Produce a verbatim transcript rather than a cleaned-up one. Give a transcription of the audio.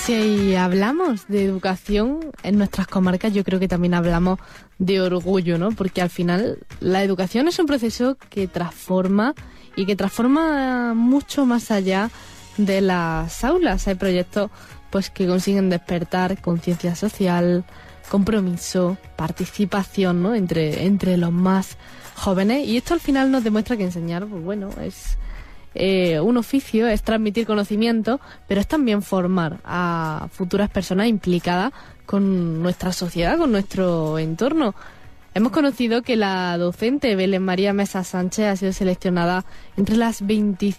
Si hablamos de educación en nuestras comarcas, yo creo que también hablamos de orgullo, ¿no? Porque al final la educación es un proceso que transforma y que transforma mucho más allá de las aulas. Hay proyectos pues que consiguen despertar conciencia social, compromiso, participación, ¿no? Entre, entre los más jóvenes. Y esto al final nos demuestra que enseñar, pues bueno, es eh, un oficio, es transmitir conocimiento, pero es también formar a futuras personas implicadas con nuestra sociedad, con nuestro entorno. Hemos conocido que la docente Belén María Mesa Sánchez ha sido seleccionada entre las veinticinco